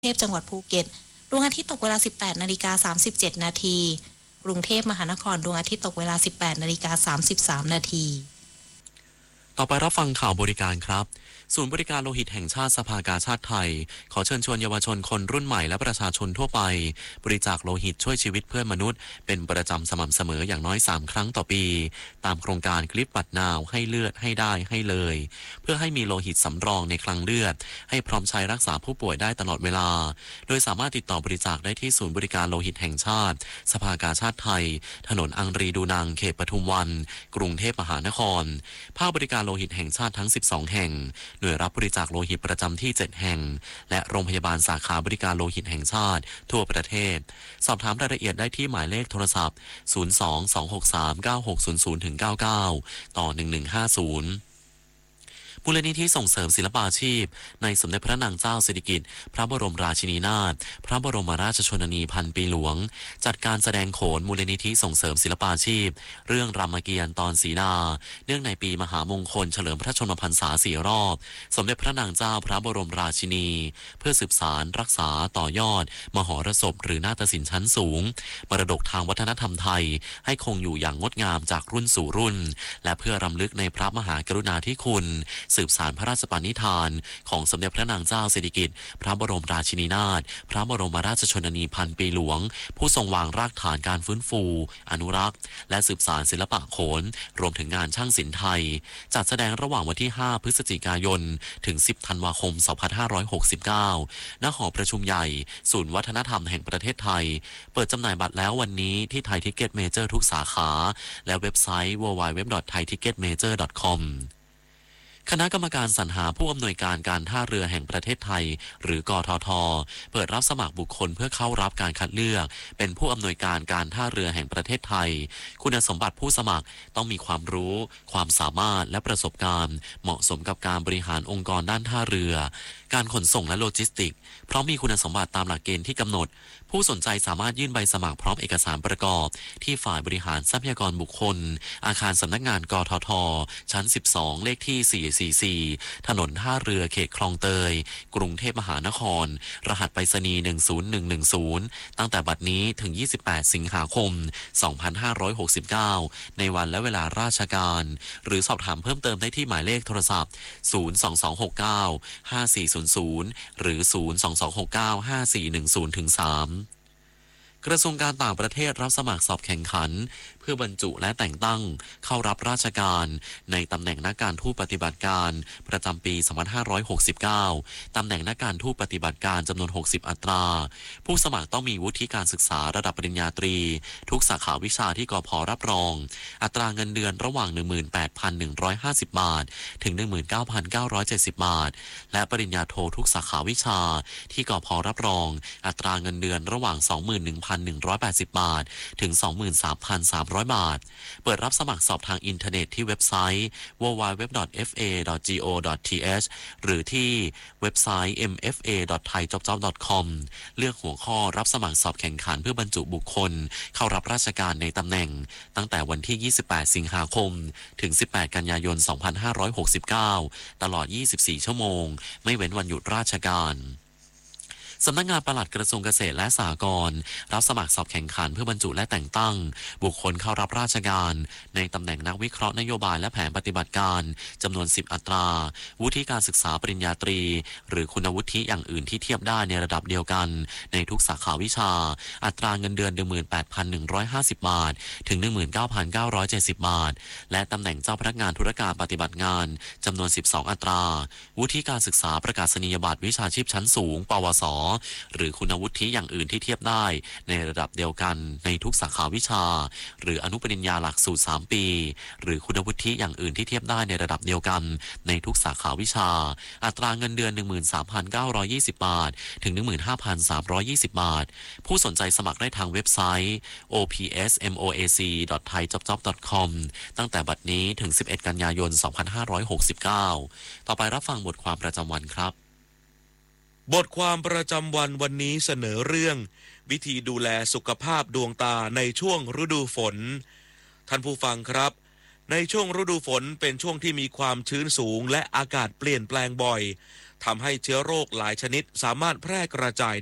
เทพจังหวัดภูเก็ตดวงอาทิตย์ตกเวลา 18:37 นาทีกรุงเทพมหานครดวงอาทิตย์ตกเวลา 18:33 นาทีต่อไปรับฟังข่าวบริการครับศูนย์บริการโลหิตแห่งชาติสภากาชาดไทยขอเชิญชวนเยาวชนคนรุ่นใหม่และประชาชนทั่วไปบริจาคโลหิตช่วยชีวิตเพื่อนมนุษย์เป็นประจำสม่ำเสมออย่างน้อย3ครั้งต่อปีตามโครงการกลิปบัตรนาวให้เลือดให้ได้ให้เลยเพื่อให้มีโลหิตสำรองในคลังเลือดให้พร้อมใช้รักษาผู้ป่วยได้ตลอดเวลาโดยสามารถติดต่อบริจาคได้ที่ศูนย์บริการโลหิตแห่งชาติสภากาชาดไทยถนนอังรีดูนังเขตปทุมวันกรุงเทพมหานครภาคบริการโลหิตแห่งชาติทั้ง12แห่งหน่วยรับบริจาคโลหิตประจำที่7แห่งและโรงพยาบาลสาขาบริการโลหิตแห่งชาติทั่วประเทศสอบถามรายละเอียดได้ที่หมายเลขโทรศัพท์022639600-99ต่อ1150มูลนิธิส่งเสริมศิลปาชีพในสมเด็จพระนางเจ้าสิริกิติ์พระบรมราชินีนาถพระบรมราชชนนีพันปีหลวงจัดการแสดงโขนมูลนิธิส่งเสริมศิลปาชีพเรื่องรามเกียรติ์ตอนศรีดาเนื่องในปีมหามงคลเฉลิมพระชนมพรรษา4รอบสมเด็จพระนางเจ้าพระบรมราชินีเพื่อสืบสานรักษาต่อยอดมหรสพหรือนาฏศิลป์ชั้นสูงมรดกทางวัฒนธรรมไทยให้คงอยู่อย่างงดงามจากรุ่นสู่รุ่นและเพื่อรำลึกในพระมหากรุณาธิคุณสืบสานพระราชปณิธานของสมเด็จพระนางเจ้าสิริกิติ์พระบรมราชินีนาถพระบรมราชชนนีพันปีหลวงผู้ทรงวางรากฐานการฟื้นฟูอนุรักษ์และสืบสานศิลปะโขนรวมถึงงานช่างศิลป์ไทยจัดแสดงระหว่างวันที่5พฤศจิกายนถึง10ธันวาคม2569ณหอประชุมใหญ่ศูนย์วัฒนธรรมแห่งประเทศไทยเปิดจำหน่ายบัตรแล้ววันนี้ที่ไทยทิกเก็ตเมเจอร์ทุกสาขาและเว็บไซต์ www.thaiticketmajor.comคณะกรรมการสรรหาผู้อำนวยการการท่าเรือแห่งประเทศไทยหรือกทท.เปิดรับสมัครบุคคลเพื่อเข้ารับการคัดเลือกเป็นผู้อำนวยการการท่าเรือแห่งประเทศไทยคุณสมบัติผู้สมัครต้องมีความรู้ความสามารถและประสบการณ์เหมาะสมกับการบริหารองค์กรด้านท่าเรือการขนส่งและโลจิสติกส์เพราะมีคุณสมบัติตามหลักเกณฑ์ที่กำหนดผู้สนใจสามารถยื่นใบสมัครพร้อมเอกสารประกอบที่ฝ่ายบริหารทรัพยากรบุคคลอาคารสำนักงานกทท.ชั้น12เลขที่444ถนนท่าเรือเขตคลองเตยกรุงเทพมหานครรหัสไปรษณีย์10110ตั้งแต่บัดนี้ถึง28สิงหาคม2569ในวันและเวลาราชการหรือสอบถามเพิ่มเติมได้ที่หมายเลขโทรศัพท์022695400หรือ022695410-3กระทรวงการต่างประเทศรับสมัครสอบแข่งขันเพื่อบรรจุและแต่งตั้งเข้ารับราชการในตำแหน่งนักการทูตปฏิบัติการประจำปี2569ตำแหน่งนักการทูตปฏิบัติการจำนวน60อัตราผู้สมัครต้องมีวุฒิการศึกษาระดับปริญญาตรีทุกสาขาวิชาที่กพ.รับรองอัตราเงินเดือนระหว่าง 18,150 บาทถึง 19,970 บาทและปริญญาโททุกสาขาวิชาที่กพ.รับรองอัตราเงินเดือนระหว่าง 21,180 บาทถึง 23,300 บาทเปิดรับสมัครสอบทางอินเทอร์เน็ตที่เว็บไซต์ www.fa.go.th หรือที่เว็บไซต์ mfa.thaijobjob.com เลือกหัวข้อรับสมัครสอบแข่งขันเพื่อบรรจุบุคคลเข้ารับราชการในตำแหน่งตั้งแต่วันที่ 28 สิงหาคมถึง 18 กันยายน 2569 ตลอด 24 ชั่วโมงไม่เว้นวันหยุดราชการสำนักงานปลัดกระทรวงเกษตรและสหกรณ์รับสมัครสอบแข่งขันเพื่อบรรจุและแต่งตั้งบุคคลเข้ารับราชการในตำแหน่งนักวิเคราะห์นโยบายและแผนปฏิบัติการจำนวน10อัตราวุฒิการศึกษาปริญญาตรีหรือคุณวุฒิอย่างอื่นที่เทียบได้ในระดับเดียวกันในทุกสาขาวิชาอัตราเงินเดือน 18,150 บาทถึง 19,970 บาทและตำแหน่งเจ้าพนักงานธุรการปฏิบัติงานจำนวน12อัตราวุฒิการศึกษาประกาศนียบัตรวิชาชีพชั้นสูงปวสหรือคุณวุฒิอย่างอื่นที่เทียบได้ในระดับเดียวกันในทุกสาขาวิชาหรืออนุปริญญาหลักสูตร3ปีหรือคุณวุฒิอย่างอื่นที่เทียบได้ในระดับเดียวกันในทุกสาขาวิชาอัตราเงินเดือน 13,920 บาทถึง 15,320 บาทผู้สนใจสมัครได้ทางเว็บไซต์ opsmoac.thaijobjob.com ตั้งแต่บัดนี้ถึง11กันยายน2569ต่อไปรับฟังบทความประจำวันครับบทความประจำวันนี้เสนอเรื่องวิธีดูแลสุขภาพดวงตาในช่วงฤดูฝนท่านผู้ฟังครับในช่วงฤดูฝนเป็นช่วงที่มีความชื้นสูงและอากาศเปลี่ยนแปลงบ่อยทำให้เชื้อโรคหลายชนิดสามารถแพร่กระจาย